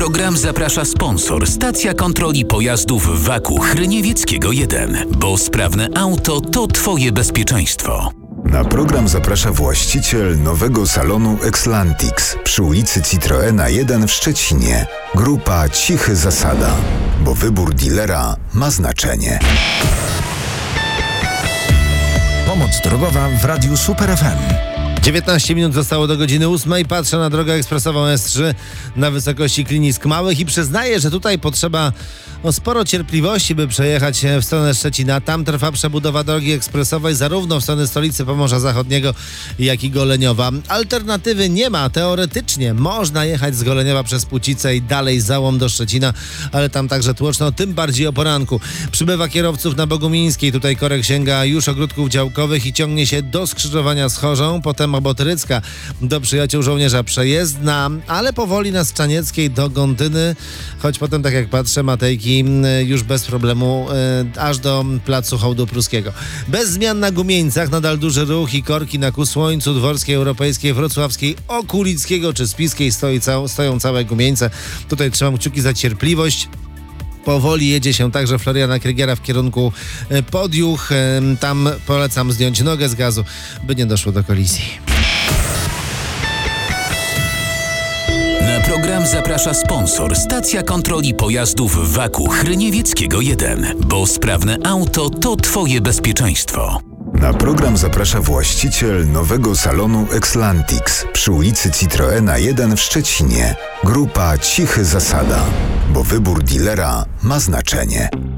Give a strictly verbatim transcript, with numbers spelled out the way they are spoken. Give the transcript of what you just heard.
Program zaprasza sponsor, stacja kontroli pojazdów Waku Chryniewieckiego jeden, bo sprawne auto to Twoje bezpieczeństwo. Na program zaprasza właściciel nowego salonu Exlantix przy ulicy Citroena jeden w Szczecinie. Grupa Cichy Zasada, bo wybór dealera ma znaczenie. Pomoc drogowa w Radiu Super F M. dziewiętnaście minut zostało do godziny ósmej. Patrzę na drogę ekspresową S trzy na wysokości Klinisk Małych i przyznaję, że tutaj potrzeba no, sporo cierpliwości, by przejechać w stronę Szczecina. Tam trwa przebudowa drogi ekspresowej zarówno w stronę stolicy Pomorza Zachodniego, jak i Goleniowa. Alternatywy nie ma. Teoretycznie można jechać z Goleniowa przez Płucicę i dalej Załom do Szczecina, ale tam także tłoczno, tym bardziej o poranku. Przybywa kierowców na Bogumińskiej. Tutaj korek sięga już ogródków działkowych i ciągnie się do skrzyżowania z Chorzą, potem Obotrycka do Przyjaciół Żołnierza przejezdna, ale powoli na Strzanieckiej do Gontyny, choć potem, tak jak patrzę, Matejki już bez problemu e, aż do placu Hołdu Pruskiego. Bez zmian na Gumieńcach, nadal duży ruch i korki na Kusłońcu, Dworskiej, Europejskiej, Wrocławskiej, Okulickiego czy Spiskiej stoi cał, stoją całe Gumieńce. Tutaj trzymam kciuki za cierpliwość. Powoli jedzie się także Floriana Krygiera w kierunku Podjuch. Tam polecam zdjąć nogę z gazu, by nie doszło do kolizji. Na program zaprasza sponsor, stacja kontroli pojazdów Waku Chryniewieckiego jeden, bo sprawne auto to Twoje bezpieczeństwo. Na program zaprasza właściciel nowego salonu Exlantix przy ulicy Citroena jeden w Szczecinie. Grupa Cichy Zasada, bo wybór dealera ma znaczenie.